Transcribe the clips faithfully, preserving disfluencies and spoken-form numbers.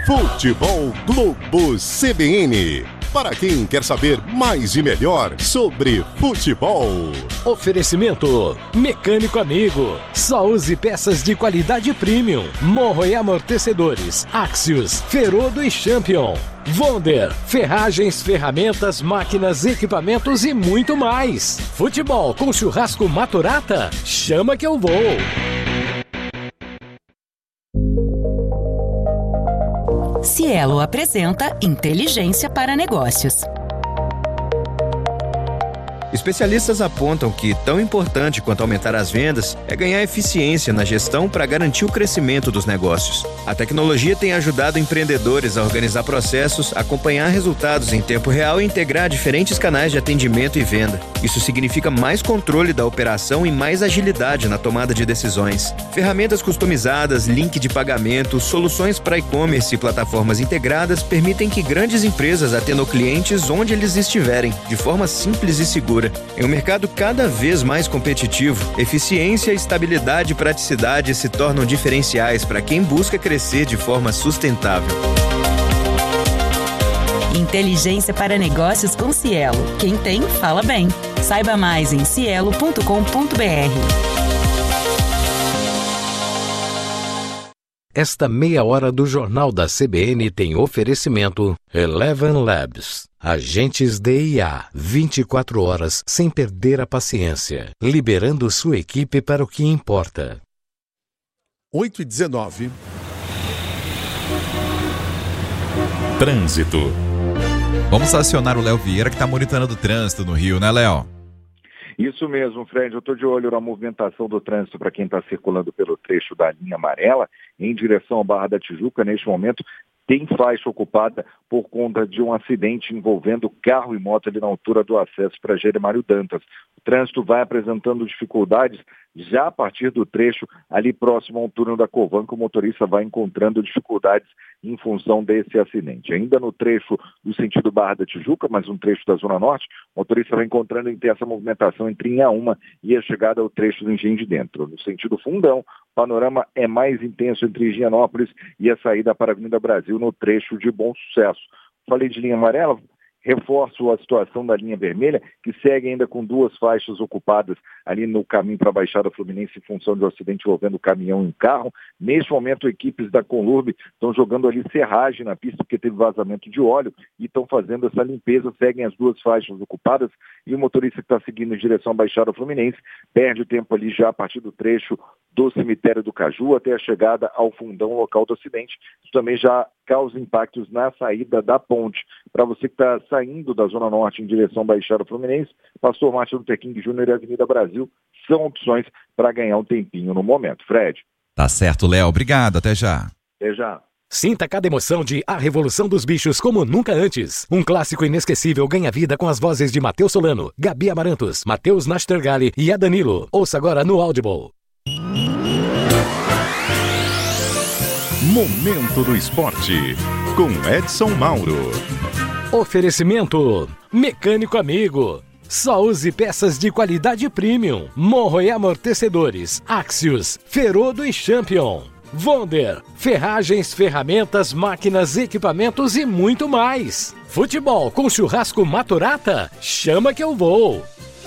Futebol Globo C B N. Para quem quer saber mais e melhor sobre futebol. Oferecimento Mecânico Amigo. Só use peças de qualidade premium. Morro e amortecedores. Axios, Ferodo e Champion. Wonder, ferragens, ferramentas, máquinas, equipamentos e muito mais. Futebol com churrasco Maturata? Chama que eu vou. Cielo apresenta Inteligência para Negócios. Especialistas apontam que tão importante quanto aumentar as vendas é ganhar eficiência na gestão para garantir o crescimento dos negócios. A tecnologia tem ajudado empreendedores a organizar processos, acompanhar resultados em tempo real e integrar diferentes canais de atendimento e venda. Isso significa mais controle da operação e mais agilidade na tomada de decisões. Ferramentas customizadas, link de pagamento, soluções para e-commerce e plataformas integradas permitem que grandes empresas atendam clientes onde eles estiverem, de forma simples e segura. Em um mercado cada vez mais competitivo, eficiência, estabilidade e praticidade se tornam diferenciais para quem busca crescer de forma sustentável. Inteligência para Negócios com Cielo. Quem tem, fala bem. Saiba mais em cielo ponto com ponto b r. Esta meia hora do Jornal da C B N tem oferecimento Eleven Labs. Agentes de I A, vinte e quatro horas sem perder a paciência, liberando sua equipe para o que importa. oito e dezenove. Trânsito. Vamos acionar o Léo Vieira, que está monitorando o trânsito no Rio, né, Léo? Isso mesmo, Fred. Eu estou de olho na movimentação do trânsito para quem está circulando pelo trecho da linha amarela em direção à Barra da Tijuca. Neste momento, tem faixa ocupada por conta de um acidente envolvendo carro e moto ali na altura do acesso para Jeremário Dantas. O trânsito vai apresentando dificuldades já a partir do trecho ali próximo ao túnel da Covan, que o motorista vai encontrando dificuldades em função desse acidente. Ainda no trecho do sentido Barra da Tijuca, mas um trecho da Zona Norte, o motorista vai encontrando intensa movimentação entre Inhaúma e a chegada ao trecho do Engenho de Dentro. No sentido Fundão, o panorama é mais intenso entre Higienópolis e a saída para a Avenida Brasil no trecho de Bom Sucesso. Falei de linha amarela, reforço a situação da linha vermelha, que segue ainda com duas faixas ocupadas ali no caminho para a Baixada Fluminense em função de um acidente envolvendo caminhão e um carro. Neste momento, equipes da Conlurb estão jogando ali serragem na pista porque teve vazamento de óleo e estão fazendo essa limpeza, seguem as duas faixas ocupadas e o motorista que está seguindo em direção à Baixada Fluminense perde o tempo ali já a partir do trecho do cemitério do Caju até a chegada ao fundão local do acidente. Isso também já causa impactos na saída da ponte. Para você que está saindo da Zona Norte em direção à Baixada Fluminense, Pastor Martin Luther King Júnior e Avenida Brasil são opções para ganhar um tempinho no momento. Fred. Tá certo, Léo. Obrigado. Até já. Até já. Sinta cada emoção de A Revolução dos Bichos como nunca antes. Um clássico inesquecível ganha vida com as vozes de Matheus Solano, Gabi Amarantos, Matheus Nastergali e a Danilo. Ouça agora no Audible. Momento do Esporte, com Edson Mauro. Oferecimento Mecânico Amigo. Só use peças de qualidade premium. Morro e amortecedores. Axios, Ferodo e Champion. Wonder, ferragens, ferramentas, máquinas, equipamentos e muito mais. Futebol com churrasco Maturata? Chama que eu vou.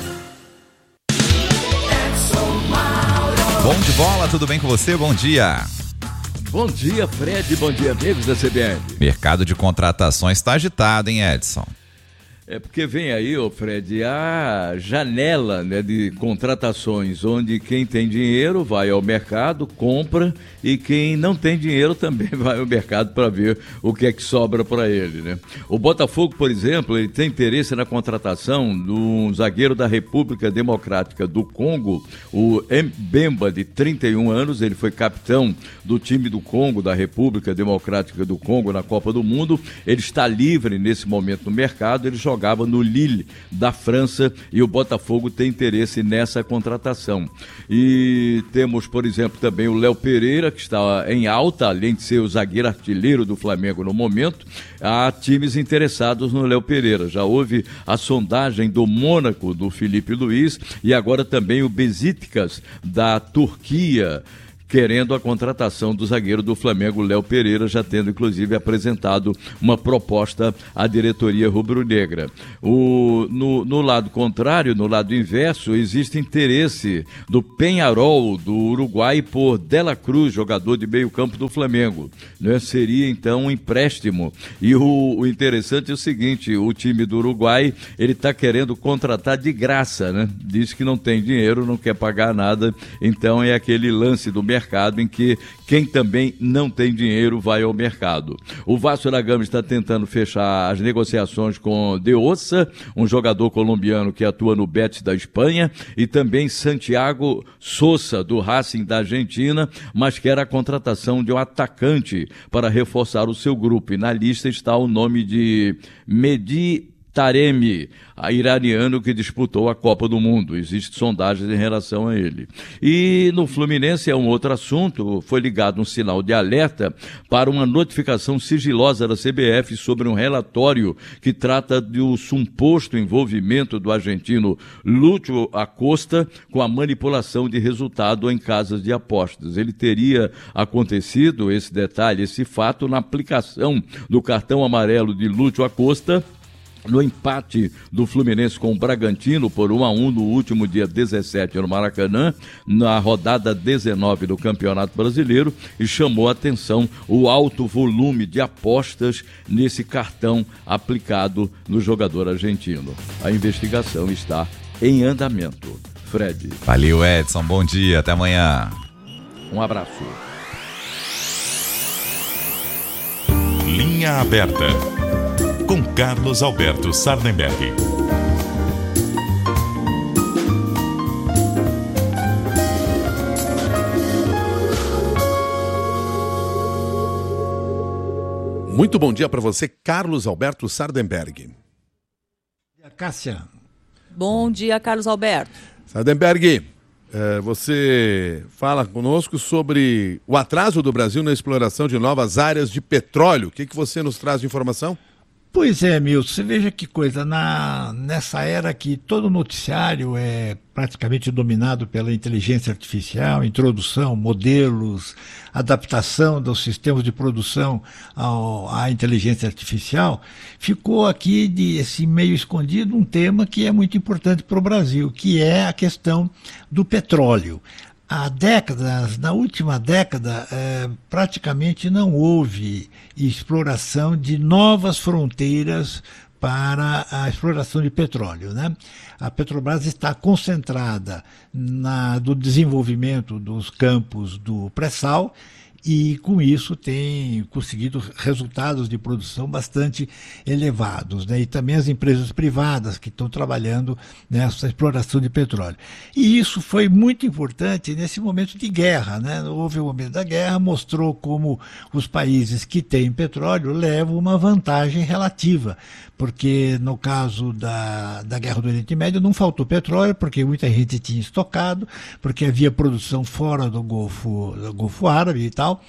Bom de bola, tudo bem com você? Bom dia. Bom dia, Fred. Bom dia, amigos da C B N. Mercado de contratações está agitado, hein, Edson? É porque vem aí, ô Fred, a janela, né, de contratações, onde quem tem dinheiro vai ao mercado, compra, e quem não tem dinheiro também vai ao mercado para ver o que é que sobra para ele, né? O Botafogo, por exemplo, ele tem interesse na contratação do zagueiro da República Democrática do Congo, o Mbemba, de trinta e um anos, ele foi capitão do time do Congo, da República Democrática do Congo, na Copa do Mundo. Ele está livre nesse momento no mercado, ele joga jogava no Lille da França e o Botafogo tem interesse nessa contratação. E temos, por exemplo, também o Léo Pereira, que está em alta, além de ser o zagueiro artilheiro do Flamengo no momento. Há times interessados no Léo Pereira. Já houve a sondagem do Mônaco, do Felipe Luiz, e agora também o Beşiktaş da Turquia, querendo a contratação do zagueiro do Flamengo, Léo Pereira, já tendo inclusive apresentado uma proposta à diretoria rubro-negra. O, no, no lado contrário, no lado inverso, existe interesse do Peñarol, do Uruguai, por Dela Cruz, jogador de meio campo do Flamengo. Né? Seria então um empréstimo. E o, o interessante é o seguinte, o time do Uruguai, ele está querendo contratar de graça, né? Diz que não tem dinheiro, não quer pagar nada, então é aquele lance do mercado em que quem também não tem dinheiro vai ao mercado. O Vasco da Gama está tentando fechar as negociações com De Ossa, um jogador colombiano que atua no Betis da Espanha, e também Santiago Sosa, do Racing da Argentina, mas quer a contratação de um atacante para reforçar o seu grupo. E na lista está o nome de Mehdi Taremi, a iraniano que disputou a Copa do Mundo. Existem sondagens em relação a ele. E no Fluminense é um outro assunto, foi ligado um sinal de alerta para uma notificação sigilosa da C B F sobre um relatório que trata do suposto envolvimento do argentino Lúcio Acosta com a manipulação de resultado em casas de apostas. Ele teria acontecido, esse detalhe, esse fato, na aplicação do cartão amarelo de Lúcio Acosta no empate do Fluminense com o Bragantino por um a um no último dia dezessete no Maracanã, na rodada dezenove do Campeonato Brasileiro, e chamou a atenção o alto volume de apostas nesse cartão aplicado no jogador argentino. A investigação está em andamento. Fred. Valeu, Edson. Bom dia. Até amanhã. Um abraço. Linha Aberta, com Carlos Alberto Sardenberg. Muito bom dia para você, Carlos Alberto Sardenberg. Cássia. Bom dia, Carlos Alberto. Sardenberg, é, você fala conosco sobre o atraso do Brasil na exploração de novas áreas de petróleo. O que, que você nos traz de informação? Pois é, Milton, você veja que coisa, na, nessa era que todo noticiário é praticamente dominado pela inteligência artificial, introdução, modelos, adaptação dos sistemas de produção ao, à inteligência artificial, ficou aqui de assim, meio escondido um tema que é muito importante para o Brasil, que é a questão do petróleo. Há décadas, na última década, é, praticamente não houve exploração de novas fronteiras para a exploração de petróleo, né? A Petrobras está concentrada na, no desenvolvimento dos campos do pré-sal e, com isso, tem conseguido resultados de produção bastante elevados, né? E também as empresas privadas que estão trabalhando nessa exploração de petróleo. E isso foi muito importante nesse momento de guerra, né? Houve o momento da guerra, mostrou como os países que têm petróleo levam uma vantagem relativa, porque no caso da, da Guerra do Oriente Médio não faltou petróleo, porque muita gente tinha estocado, porque havia produção fora do Golfo, do Golfo Árabe e tal,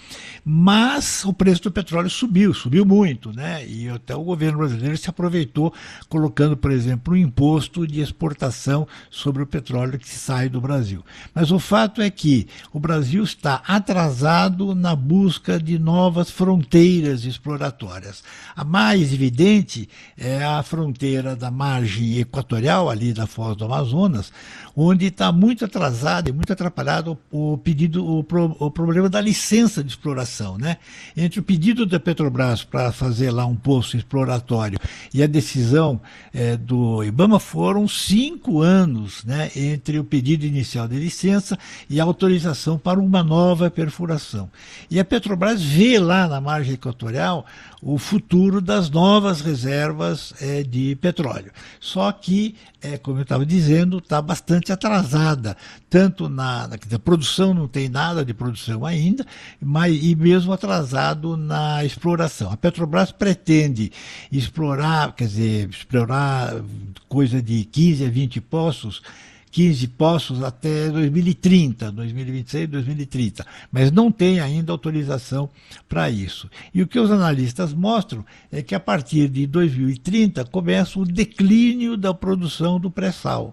mas o preço do petróleo subiu, subiu muito, né? E até o governo brasileiro se aproveitou colocando, por exemplo, um imposto de exportação sobre o petróleo que sai do Brasil. Mas o fato é que o Brasil está atrasado na busca de novas fronteiras exploratórias. A mais evidente é a fronteira da margem equatorial, ali da Foz do Amazonas, onde está muito atrasado e muito atrapalhado o pedido, o, pro, o problema da licença de exploração, né? Entre o pedido da Petrobras para fazer lá um poço exploratório e a decisão é, do IBAMA foram cinco anos, né? Entre o pedido inicial de licença e a autorização para uma nova perfuração. E a Petrobras vê lá na margem equatorial o futuro das novas reservas é, de petróleo. Só que, é, como eu estava dizendo, está bastante atrasada, tanto na, na, na produção, não tem nada de produção ainda, mas, e mesmo atrasado na exploração. A Petrobras pretende explorar, quer dizer, explorar coisa de quinze a vinte poços, quinze poços até dois mil e trinta, dois mil e vinte e seis, dois mil e trinta, mas não tem ainda autorização para isso. E o que os analistas mostram é que a partir de dois mil e trinta começa o declínio da produção do pré-sal.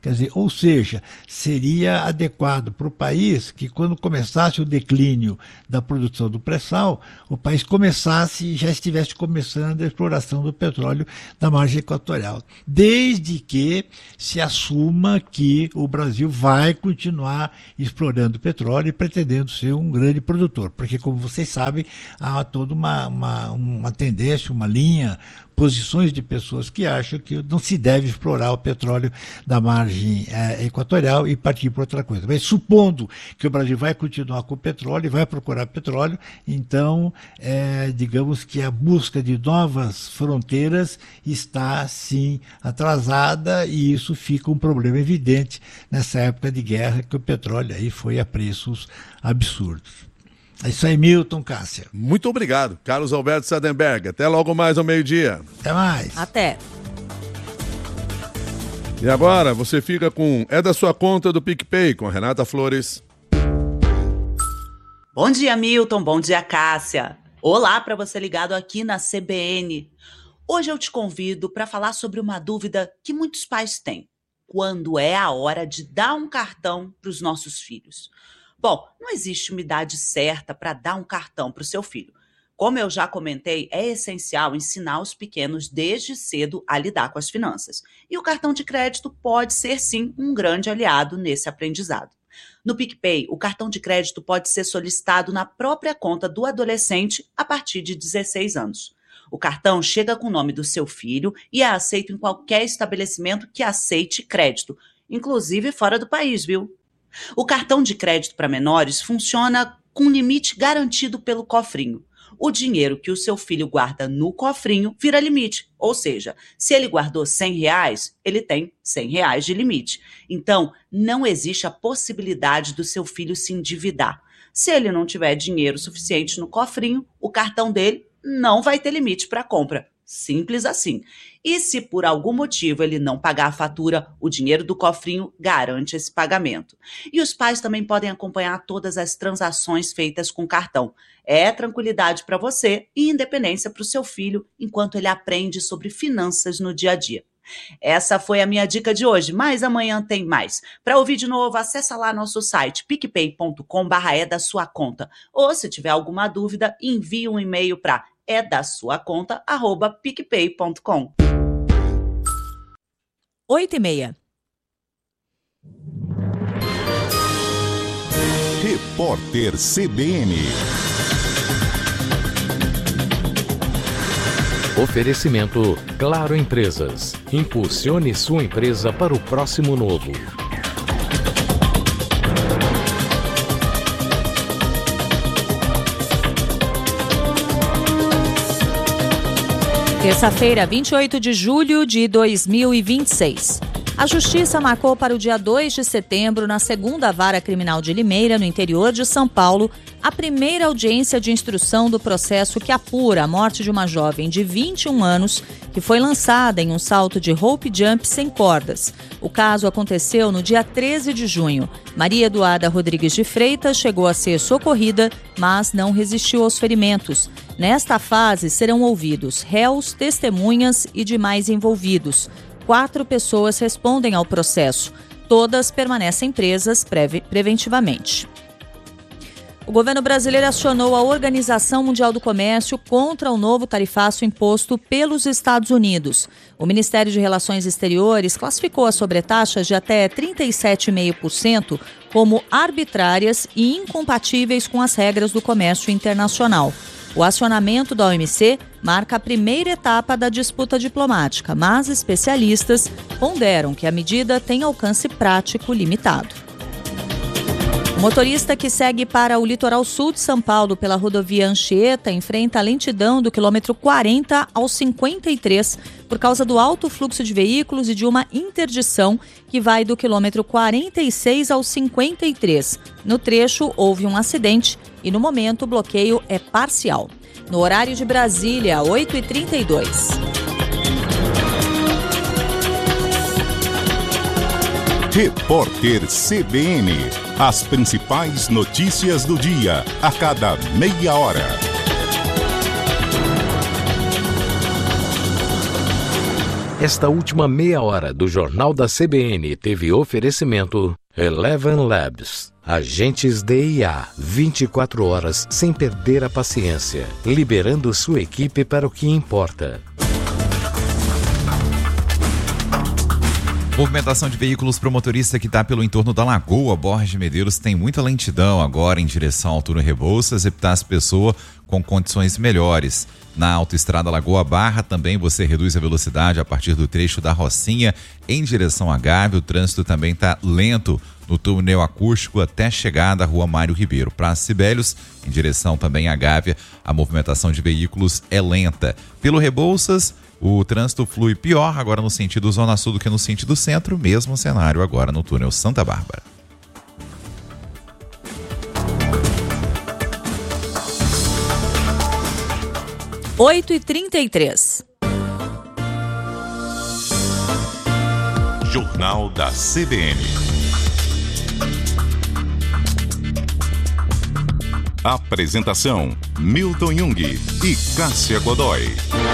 Quer dizer, ou seja, seria adequado para o país que quando começasse o declínio da produção do pré-sal, o país começasse e já estivesse começando a exploração do petróleo da margem equatorial. Desde que se assuma que o Brasil vai continuar explorando petróleo e pretendendo ser um grande produtor. Porque, como vocês sabem, há toda uma, uma, uma tendência, uma linha, posições de pessoas que acham que não se deve explorar o petróleo da margem é, equatorial e partir para outra coisa. Mas supondo que o Brasil vai continuar com o petróleo e vai procurar petróleo, então, é, digamos que a busca de novas fronteiras está, sim, atrasada, e isso fica um problema evidente nessa época de guerra, que o petróleo aí foi a preços absurdos. É isso aí, Milton, Cássia. Muito obrigado, Carlos Alberto Sadenberg. Até logo mais ao meio-dia. Até mais. Até. E agora você fica com É da Sua Conta do PicPay, com a Renata Flores. Bom dia, Milton. Bom dia, Cássia. Olá para você ligado aqui na C B N. Hoje eu te convido para falar sobre uma dúvida que muitos pais têm. Quando é a hora de dar um cartão para os nossos filhos? Bom, não existe uma idade certa para dar um cartão para o seu filho. Como eu já comentei, é essencial ensinar os pequenos desde cedo a lidar com as finanças. E o cartão de crédito pode ser, sim, um grande aliado nesse aprendizado. No PicPay, o cartão de crédito pode ser solicitado na própria conta do adolescente a partir de dezesseis anos. O cartão chega com o nome do seu filho e é aceito em qualquer estabelecimento que aceite crédito, inclusive fora do país, viu? O cartão de crédito para menores funciona com limite garantido pelo cofrinho. O dinheiro que o seu filho guarda no cofrinho vira limite, ou seja, se ele guardou cem reais, ele tem cem reais de limite. Então, não existe a possibilidade do seu filho se endividar. Se ele não tiver dinheiro suficiente no cofrinho, o cartão dele não vai ter limite para compra. Simples assim. E se por algum motivo ele não pagar a fatura, o dinheiro do cofrinho garante esse pagamento. E os pais também podem acompanhar todas as transações feitas com cartão. É tranquilidade para você e independência para o seu filho enquanto ele aprende sobre finanças no dia a dia. Essa foi a minha dica de hoje, mas amanhã tem mais. Para ouvir de novo, acessa lá nosso site picpay ponto com barra é da sua conta. Ou se tiver alguma dúvida, envie um e-mail para é da sua conta, arroba picpay ponto com. Oito e meia. Repórter C B N. Oferecimento Claro Empresas. Impulsione sua empresa para o próximo novo. Terça-feira, vinte e oito de julho de dois mil e vinte e seis. A Justiça marcou para o dia dois de setembro, na segunda Vara Criminal de Limeira, no interior de São Paulo, a primeira audiência de instrução do processo que apura a morte de uma jovem de vinte e um anos que foi lançada em um salto de rope jump sem cordas. O caso aconteceu no dia treze de junho. Maria Eduarda Rodrigues de Freitas chegou a ser socorrida, mas não resistiu aos ferimentos. Nesta fase serão ouvidos réus, testemunhas e demais envolvidos. Quatro pessoas respondem ao processo. Todas permanecem presas preve- preventivamente. O governo brasileiro acionou a Organização Mundial do Comércio contra o novo tarifaço imposto pelos Estados Unidos. O Ministério de Relações Exteriores classificou as sobretaxas de até trinta e sete vírgula cinco por cento como arbitrárias e incompatíveis com as regras do comércio internacional. O acionamento da O M C marca a primeira etapa da disputa diplomática, mas especialistas ponderam que a medida tem alcance prático limitado. O motorista que segue para o litoral sul de São Paulo pela rodovia Anchieta enfrenta a lentidão do quilômetro quarenta ao cinquenta e três por causa do alto fluxo de veículos e de uma interdição que vai do quilômetro quarenta e seis ao cinquenta e três. No trecho, houve um acidente e, no momento, o bloqueio é parcial. No horário de Brasília, oito e trinta e dois. Repórter C B N. As principais notícias do dia, a cada meia hora. Esta última meia hora do Jornal da C B N teve oferecimento Eleven Labs. Agentes D I A, vinte e quatro horas sem perder a paciência, liberando sua equipe para o que importa. Movimentação de veículos para o motorista que está pelo entorno da Lagoa Borges de Medeiros tem muita lentidão agora em direção ao túnel Rebouças, Epitácio Pessoa com condições melhores. Na autoestrada Lagoa Barra também você reduz a velocidade a partir do trecho da Rocinha em direção a Gávea. O trânsito também está lento no túnel acústico até chegada à Rua Mário Ribeiro. Para Cibélios, em direção também a Gávea, a movimentação de veículos é lenta. Pelo Rebouças, o trânsito flui pior agora no sentido Zona Sul do que no sentido Centro, mesmo cenário agora no túnel Santa Bárbara. oito e trinta e três. Jornal da C B N. Apresentação: Milton Jung e Cássia Godoy.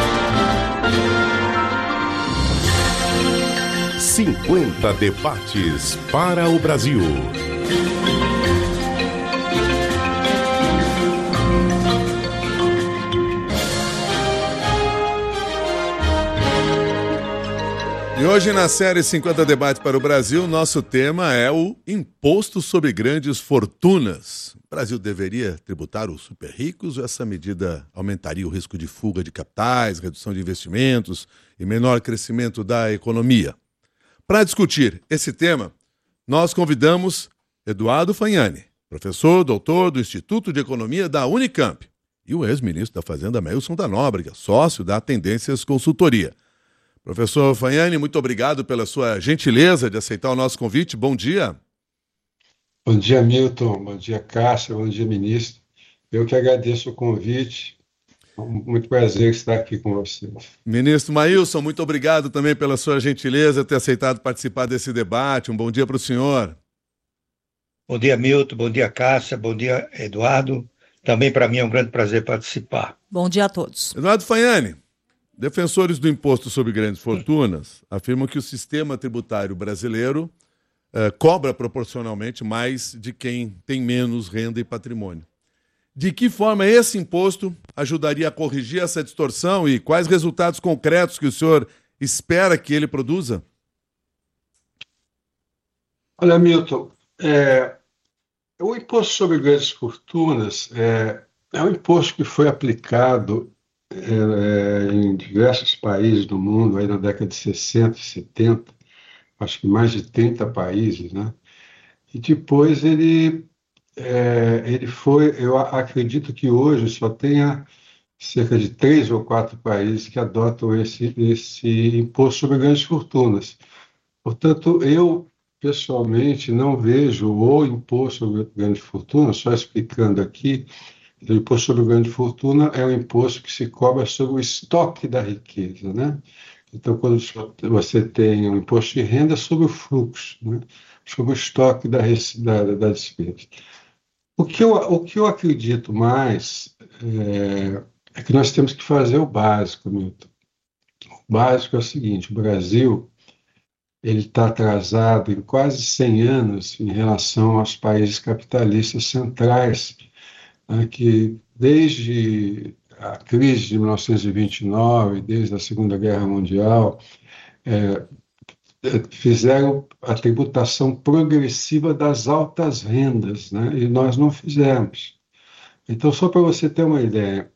cinquenta debates para o Brasil. E hoje na série cinquenta Debates para o Brasil, nosso tema é o Imposto sobre Grandes Fortunas. O Brasil deveria tributar os super ricos ou essa medida aumentaria o risco de fuga de capitais, redução de investimentos e menor crescimento da economia? Para discutir esse tema, nós convidamos Eduardo Fagnani, professor, doutor do Instituto de Economia da Unicamp, e o ex-ministro da Fazenda, Mailson da Nóbrega, sócio da Tendências Consultoria. Professor Fagnani, muito obrigado pela sua gentileza de aceitar o nosso convite. Bom dia. Bom dia, Milton. Bom dia, Cássia. Bom dia, ministro. Eu que agradeço o convite. Muito prazer estar aqui com você. Ministro Mailson, muito obrigado também pela sua gentileza de ter aceitado participar desse debate. Um bom dia para o senhor. Bom dia, Milton. Bom dia, Cássia. Bom dia, Eduardo. Também para mim é um grande prazer participar. Bom dia a todos. Eduardo Fagnani. Defensores do imposto sobre grandes fortunas afirmam que o sistema tributário brasileiro eh, cobra proporcionalmente mais de quem tem menos renda e patrimônio. De que forma esse imposto ajudaria a corrigir essa distorção e quais resultados concretos que o senhor espera que ele produza? Olha, Milton, é, o imposto sobre grandes fortunas é, é um imposto que foi aplicado É, em diversos países do mundo, aí na década de sessenta e setenta, acho que mais de trinta países, né? E depois ele, é, ele foi, eu acredito que hoje só tenha cerca de três ou quatro países que adotam esse, esse imposto sobre grandes fortunas. Portanto, eu pessoalmente não vejo o imposto sobre grandes fortunas, só explicando aqui. O imposto sobre grande fortuna é um imposto que se cobra sobre o estoque da riqueza, né? Então, quando você tem um imposto de renda, é sobre o fluxo, né? Sobre o estoque da, da, da despesa. O que, eu, o que eu acredito mais é, é que nós temos que fazer o básico, Milton. O básico é o seguinte: o Brasil ele está atrasado em quase cem anos em relação aos países capitalistas centrais, que desde a crise de mil novecentos e vinte e nove, desde a Segunda Guerra Mundial, é, fizeram a tributação progressiva das altas rendas, né? E nós não fizemos. Então, só para você ter uma ideia,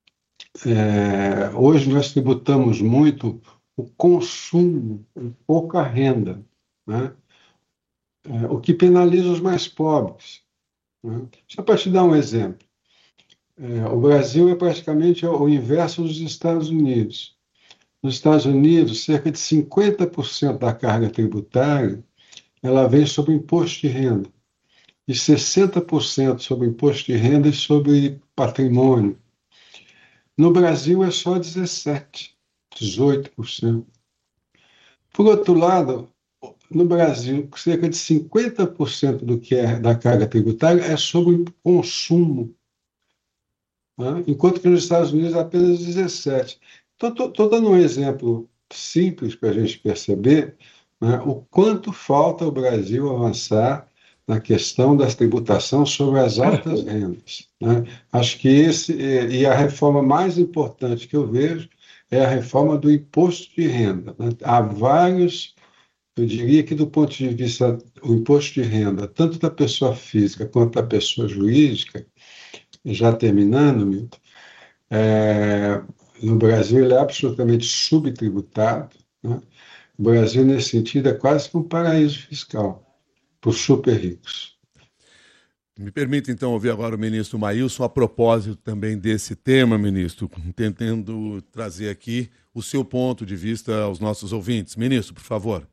é, hoje nós tributamos muito o consumo com pouca renda, né? É, o que penaliza os mais pobres. Só para te dar um exemplo, é, o Brasil é praticamente o inverso dos Estados Unidos. Nos Estados Unidos, cerca de cinquenta por cento da carga tributária ela vem sobre imposto de renda, e sessenta por cento sobre imposto de renda e sobre patrimônio. No Brasil é só dezessete por cento, dezoito por cento. Por outro lado, no Brasil, cerca de cinquenta por cento do que é da carga tributária é sobre consumo, né? Enquanto que nos Estados Unidos é apenas dezessete por cento. Então, estou dando um exemplo simples para a gente perceber, né, o quanto falta o Brasil avançar na questão da tributação sobre as altas rendas, né? Acho que esse, e a reforma mais importante que eu vejo é a reforma do imposto de renda, né? Há vários, eu diria que do ponto de vista do imposto de renda, tanto da pessoa física quanto da pessoa jurídica, já terminando, Milton, é, no Brasil ele é absolutamente subtributado, né? O Brasil, nesse sentido, é quase que um paraíso fiscal para os super ricos. Me permita, então, ouvir agora o ministro Maílson a propósito também desse tema, ministro, tentando trazer aqui o seu ponto de vista aos nossos ouvintes. Ministro, por favor.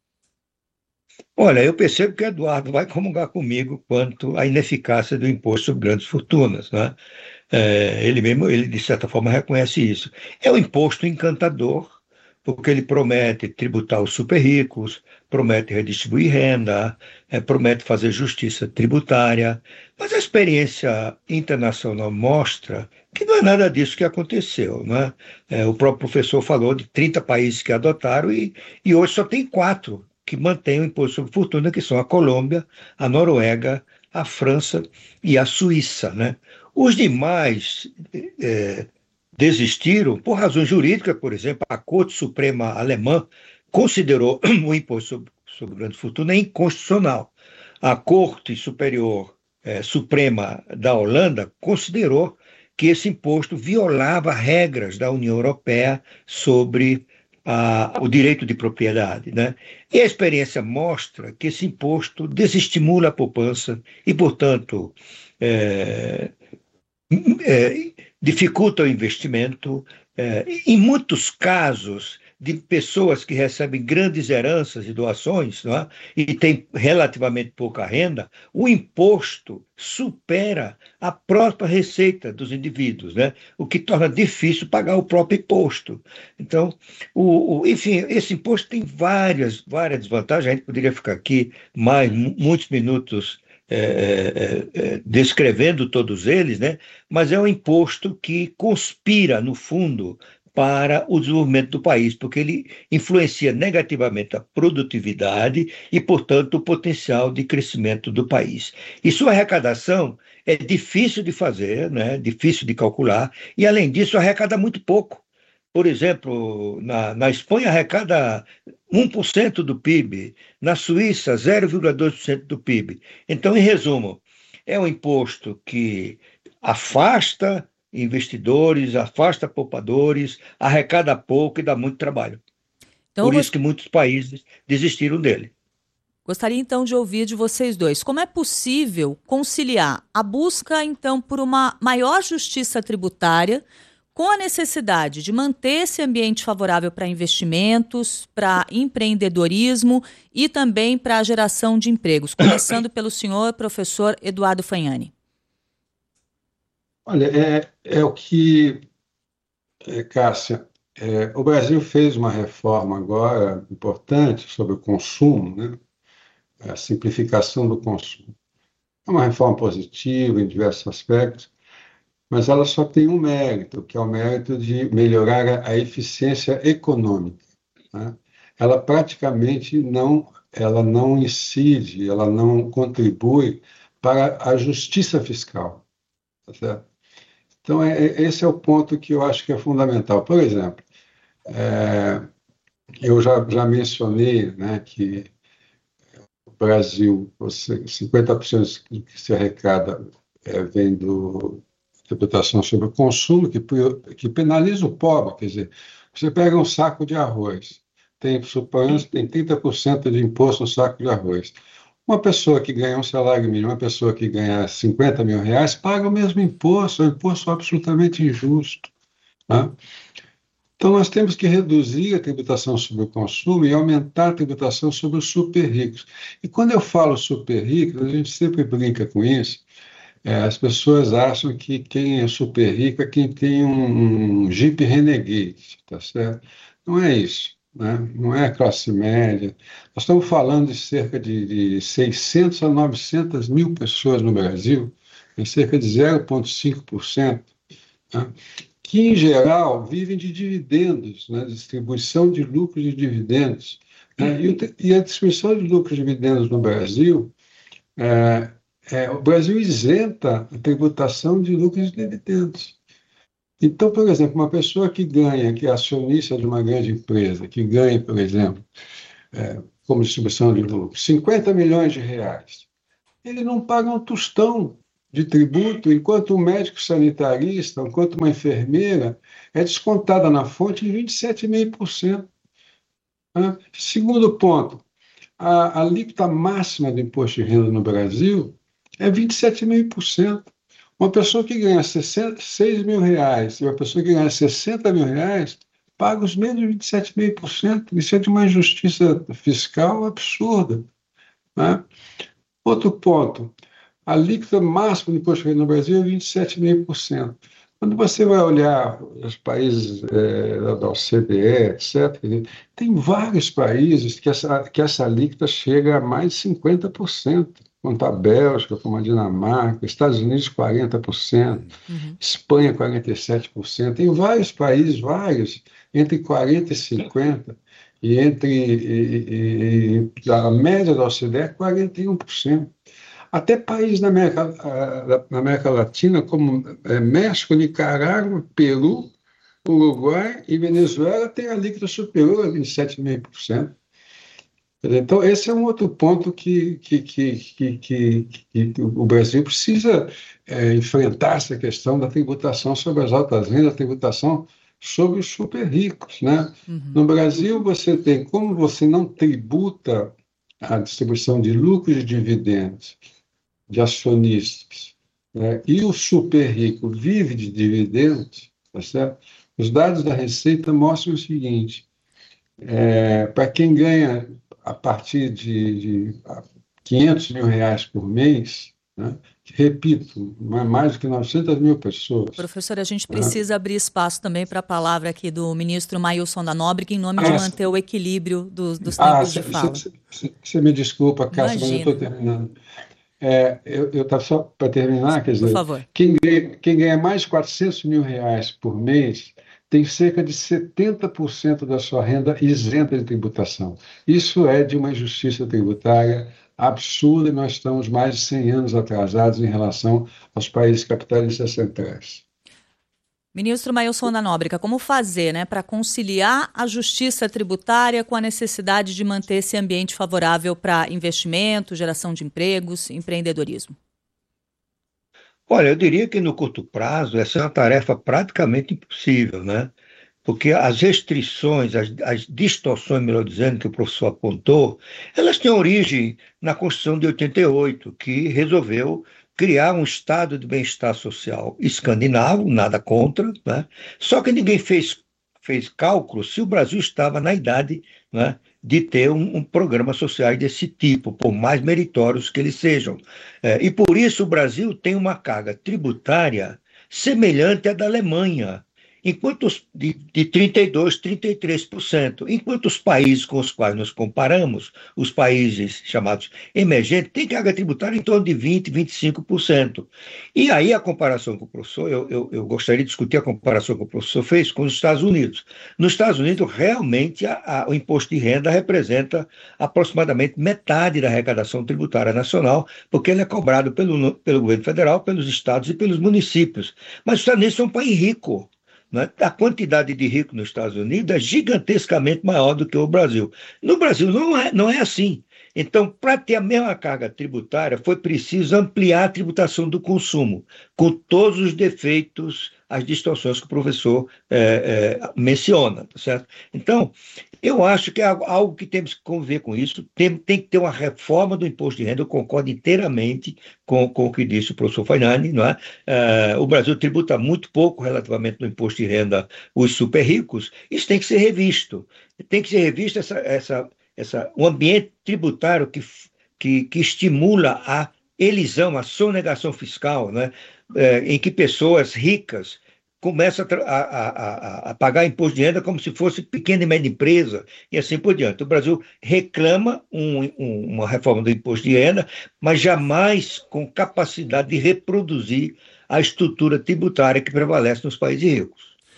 Olha, eu percebo que o Eduardo vai comungar comigo quanto à ineficácia do imposto sobre grandes fortunas, né? É, ele mesmo, ele de certa forma reconhece isso. É um imposto encantador, porque ele promete tributar os super ricos, promete redistribuir renda, é, promete fazer justiça tributária, mas a experiência internacional mostra que não é nada disso que aconteceu, né? É, o próprio professor falou de trinta países que adotaram e, e hoje só tem quatro que mantêm o imposto sobre fortuna, que são a Colômbia, a Noruega, a França e a Suíça, né? Os demais é, desistiram por razões jurídicas, por exemplo, a Corte Suprema Alemã considerou o imposto sobre, sobre grande fortuna inconstitucional. A Corte Superior é, Suprema da Holanda considerou que esse imposto violava regras da União Europeia sobre a, o direito de propriedade, né? E a experiência mostra que esse imposto desestimula a poupança e, portanto, é, é, dificulta o investimento. É, em muitos casos de pessoas que recebem grandes heranças e doações, não é? E têm relativamente pouca renda, o imposto supera a própria receita dos indivíduos, né? O que torna difícil pagar o próprio imposto. Então, o, o, enfim, esse imposto tem várias, várias desvantagens. A gente poderia ficar aqui mais muitos minutos É, é, é, descrevendo todos eles, né? Mas é um imposto que conspira, no fundo, para o desenvolvimento do país, porque ele influencia negativamente a produtividade e, portanto, o potencial de crescimento do país. E sua arrecadação é difícil de fazer, né? Difícil de calcular, e, além disso, arrecada muito pouco. Por exemplo, na, na Espanha arrecada um por cento do P I B, na Suíça zero vírgula dois por cento do P I B. Então, em resumo, é um imposto que afasta investidores, afasta poupadores, arrecada pouco e dá muito trabalho. Então, Por isso que muitos países desistiram dele. Gostaria então de ouvir de vocês dois. Como é possível conciliar a busca então por uma maior justiça tributária com a necessidade de manter esse ambiente favorável para investimentos, para empreendedorismo e também para a geração de empregos? Começando pelo senhor professor Eduardo Fagnani. Olha, é, é o que, é, Cássia, é, o Brasil fez uma reforma agora importante sobre o consumo, né? A simplificação do consumo. É uma reforma positiva em diversos aspectos, mas ela só tem um mérito, que é o mérito de melhorar a, a eficiência econômica, né? Ela praticamente não, ela não incide, ela não contribui para a justiça fiscal, tá certo? Então, é, esse é o ponto que eu acho que é fundamental. Por exemplo, é, eu já, já mencionei, né, que o Brasil, cinquenta por cento do que se arrecada é, vem do tributação sobre o consumo, que, que penaliza o pobre. Quer dizer, você pega um saco de arroz, tem, suponhamos, tem trinta por cento de imposto no saco de arroz. Uma pessoa que ganha um salário mínimo, uma pessoa que ganha cinquenta mil reais, paga o mesmo imposto, é um imposto absolutamente injusto, né? Então, nós temos que reduzir a tributação sobre o consumo e aumentar a tributação sobre os super ricos. E quando eu falo super ricos, a gente sempre brinca com isso. É, as pessoas acham que quem é super rico é quem tem um, um Jeep Renegade, tá certo? Não é isso, né? Não é a classe média. Nós estamos falando de cerca de, de seiscentas a novecentas mil pessoas no Brasil, em cerca de zero vírgula cinco por cento, né? que, em geral, vivem de dividendos, né, distribuição de lucros de dividendos. Né, e, o, e a distribuição de lucros de dividendos no Brasil, é, é, o Brasil isenta a tributação de lucros de dividendos. Então, por exemplo, uma pessoa que ganha, que é acionista de uma grande empresa, que ganha, por exemplo, é, como distribuição de lucros, cinquenta milhões de reais, ele não paga um tostão de tributo, enquanto o médico sanitarista, enquanto uma enfermeira, é descontada na fonte em vinte e sete vírgula cinco por cento. Né? Segundo ponto, a, a alíquota máxima do imposto de renda no Brasil é vinte e sete vírgula cinco por cento. Uma pessoa que ganha seis mil reais e uma pessoa que ganha sessenta mil reais paga os mesmos vinte e sete vírgula cinco por cento. Isso é de uma injustiça fiscal absurda. Né? Outro ponto, a alíquota máxima do imposto de renda no Brasil é vinte e sete vírgula cinco por cento. Quando você vai olhar os países é, da O C D E, etcétera, tem vários países que essa, que essa alíquota chega a mais de cinquenta por cento. Quanto a Bélgica, como a Dinamarca, Estados Unidos quarenta por cento, uhum. Espanha quarenta e sete por cento, tem vários países, vários, entre quarenta e cinquenta por cento, e entre e, e, a média da O C D E é quarenta e um por cento. Até países na América, na América Latina, como é, México, Nicarágua, Peru, Uruguai e Venezuela, têm alíquota superior a vinte e sete vírgula cinco por cento. Então, esse é um outro ponto que, que, que, que, que, que o Brasil precisa é, enfrentar, essa questão da tributação sobre as altas rendas, a tributação sobre os super ricos. Né? Uhum. No Brasil, você tem, como você não tributa a distribuição de lucros e dividendos de acionistas, né? E o super rico vive de dividendos, tá certo? Os dados da Receita mostram o seguinte, é, para quem ganha a partir de, de quinhentos mil reais por mês, né? Repito, não é mais do que novecentas mil pessoas. Professor, a gente precisa ah. abrir espaço também para a palavra aqui do ministro Maílson da Nóbrega, em nome de ah, manter o equilíbrio dos, dos tempos ah, cê, de fala. Você me desculpa, Cássia, mas eu estou terminando. É, eu estava só para terminar, quer dizer, por favor. Quem, ganha, quem ganha mais de quatrocentos mil reais por mês tem cerca de setenta por cento da sua renda isenta de tributação. Isso é de uma injustiça tributária absurda e nós estamos mais de cem anos atrasados em relação aos países capitalistas centrais. Ministro Maílson da Nóbrega, como fazer, né, para conciliar a justiça tributária com a necessidade de manter esse ambiente favorável para investimento, geração de empregos, empreendedorismo? Olha, eu diria que no curto prazo essa é uma tarefa praticamente impossível, né? Porque as restrições, as, as distorções, melhor dizendo, que o professor apontou, elas têm origem na Constituição de oitenta e oito, que resolveu criar um estado de bem-estar social escandinavo, nada contra, né? Só que ninguém fez, fez cálculo se o Brasil estava na idade, né, de ter um, um programa social desse tipo, por mais meritórios que eles sejam. É, e por isso o Brasil tem uma carga tributária semelhante à da Alemanha, enquanto os, de, de trinta e dois por cento, trinta e três por cento, enquanto os países com os quais nos comparamos, os países chamados emergentes, têm carga tributária em torno de vinte por cento, vinte e cinco por cento. E aí a comparação com o professor, eu, eu, eu gostaria de discutir a comparação que o professor fez com os Estados Unidos. Nos Estados Unidos, realmente, a, a, o imposto de renda representa aproximadamente metade da arrecadação tributária nacional, porque ele é cobrado pelo, pelo governo federal, pelos estados e pelos municípios. Mas os Estados Unidos são um país rico. A quantidade de ricos nos Estados Unidos é gigantescamente maior do que o Brasil. No Brasil não é, não é assim. Então, para ter a mesma carga tributária, foi preciso ampliar a tributação do consumo, com todos os defeitos, as distorções que o professor é, é, menciona, tá certo? Então, eu acho que é algo que temos que conviver com isso, tem, tem que ter uma reforma do imposto de renda, eu concordo inteiramente com, com o que disse o professor Fagnani, não é? É, o Brasil tributa muito pouco relativamente no imposto de renda os super ricos, isso tem que ser revisto, tem que ser revisto essa, essa, essa, um ambiente tributário que, que, que estimula a elisão, a sonegação fiscal, né? É, em que pessoas ricas começam a, a, a, a pagar imposto de renda como se fosse pequena e média empresa e assim por diante. O Brasil reclama um, um, uma reforma do imposto de renda, mas jamais com capacidade de reproduzir a estrutura tributária que prevalece nos países ricos.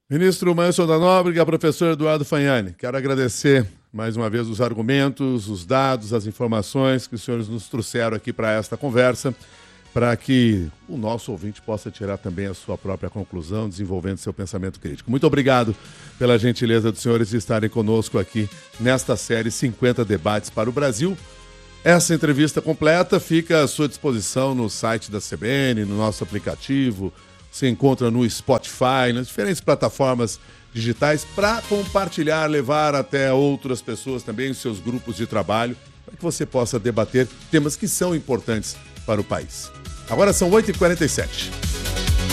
Ministro Manso da Nóbrega, professor Eduardo Fagnani, quero agradecer mais uma vez os argumentos, os dados, as informações que os senhores nos trouxeram aqui para esta conversa, para que o nosso ouvinte possa tirar também a sua própria conclusão, desenvolvendo seu pensamento crítico. Muito obrigado pela gentileza dos senhores de estarem conosco aqui nesta série cinquenta Debates para o Brasil. Essa entrevista completa fica à sua disposição no site da C B N, no nosso aplicativo. Se encontra no Spotify, nas diferentes plataformas digitais, para compartilhar, levar até outras pessoas também, os seus grupos de trabalho, para que você possa debater temas que são importantes para o país. Agora são oito e quarenta e sete.